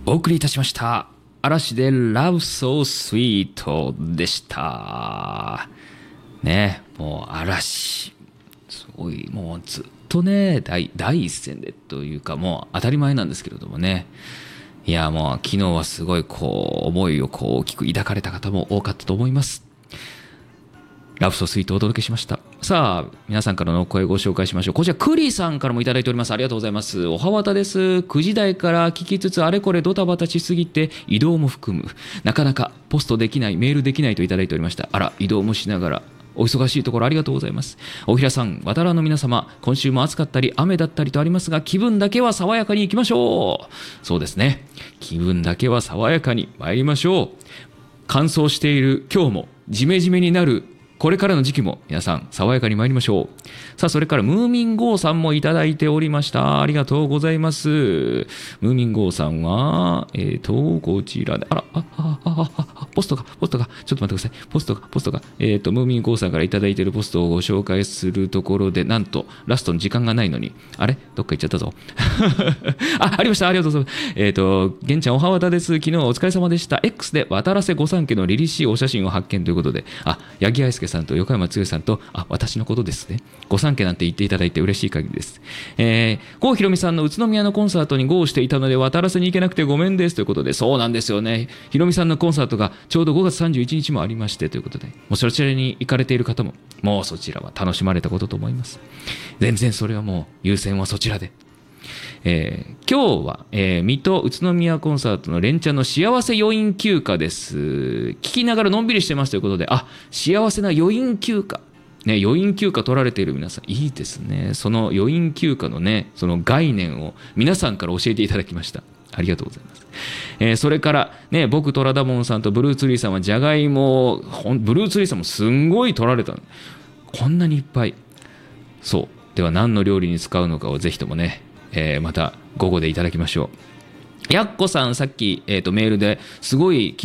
お送りいたしました嵐で Love So Sweet でしたね。もう嵐すごい、もうずっとね第一線でというか、もう当たり前なんですけれどもね。いや、もう昨日はすごい思いを大きく抱かれた方も多かったと思います。ラブソスイートをお届けしました。さあ、皆さんからのお声ご紹介しましょう。こちら、クリさんからもいただいております。ありがとうございます。おはわたです。9時台から聞きつつ、あれこれドタバタしすぎて、移動も含む。なかなかポストできない、メールできないといただいておりました。あら、移動もしながら。お忙しいところありがとうございます。おひらさん、渡良の皆様、今週も暑かったり雨だったりとありますが、気分だけは爽やかにいきましょう。そうですね。気分だけは爽やかに参りましょう。乾燥している今日も、ジメジメになるこれからの時期も皆さん爽やかに参りましょう。さあ、それからムーミンゴーさんもいただいておりました。ありがとうございます。ムーミンゴーさんはこちらで、ポストがちょっと待ってください。ポストがムーミンゴーさんからいただいているポストをご紹介するところで、なんとラストの時間がないのに、あれどっか行っちゃったぞ。ありました。ありがとうございます。玄ちゃんおはわたです。昨日はお疲れ様でした。X で渡良瀬御三家の凛々しいお写真を発見ということで、八木愛介さんと横山剛さんと、私のことですね。御三家なんて言っていただいて嬉しい限りです。郷ひろみさんの宇都宮のコンサートにゴーしていたので渡良瀬に行けなくてごめんですということで、そうなんですよね。ひろみさんのコンサートがちょうど5月31日もありましてということで、もうそちらに行かれている方も、もうそちらは楽しまれたことと思います。全然それはもう優先はそちらで。今日は、水戸宇都宮コンサートの連チャンの幸せ余韻休暇です。聞きながらのんびりしてますということで、幸せな余韻休暇。ね、余韻休暇取られている皆さん、いいですね。その余韻休暇のね、その概念を皆さんから教えていただきました。ありがとうございます。それからね、僕トラダモンさんとブルーツリーさんはじゃがいも、ブルーツリーさんもすんごい取られたの。こんなにいっぱい。そう。では何の料理に使うのかをぜひともね、また午後でいただきましょう。やっこさんさっき、メールですごい